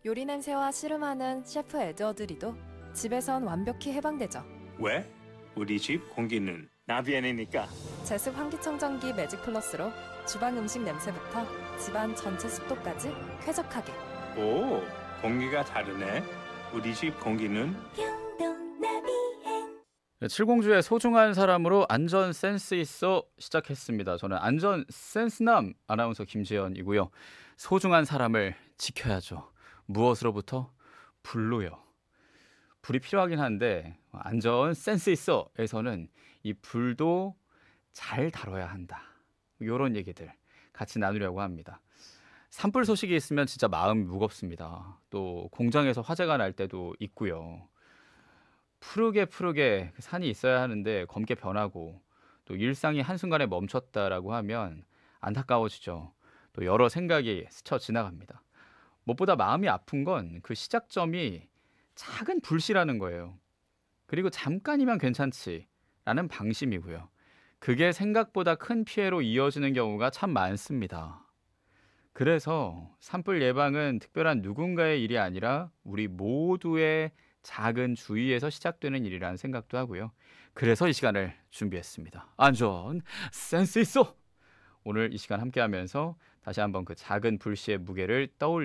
요리 냄새와 씨름하는 셰프 에드워드리도 집에선 완벽히 해방되죠. 왜? 우리 집 공기는 나비엔이니까. 제습 환기청정기 매직 플러스로 주방 음식 냄새부터 집안 전체 습도까지 쾌적하게. 오, 공기가 다르네. 우리 집 공기는 7공주의 소중한 사람으로 안전 센스 있어 시작했습니다. 저는 안전 센스남 아나운서 김지연이고요. 소중한 사람을 지켜야죠. 무엇으로부터? 불로요. 불이 필요하긴 한데 안전 센스 있어에서는 이 불도 잘 다뤄야 한다. 이런 얘기들 같이 나누려고 합니다. 산불 소식이 있으면 진짜 마음이 무겁습니다. 또 공장에서 화재가 날 때도 있고요. 푸르게 산이 있어야 하는데 검게 변하고 또 일상이 한순간에 멈췄다라고 하면 안타까워지죠. 또 여러 생각이 스쳐 지나갑니다. 무엇보다 마음이 아픈 건 그 시작점이 작은 불씨라는 거예요. 그리고 잠깐이면 괜찮지라는 방심이고요. 그게 생각보다 큰 피해로 이어지는 경우가 참 많습니다. 그래서 산불 예방은 특별한 누군가의 일이 아니라 우리 모두의 작은 주의에서 시작되는 일이라는 생각도 하고요. 그래서 이 시간을 준비했습니다. 안전 센스 있어! 오늘 이 시간 함께하면서 다시 한번 그 작은 불씨의 무게를 떠올려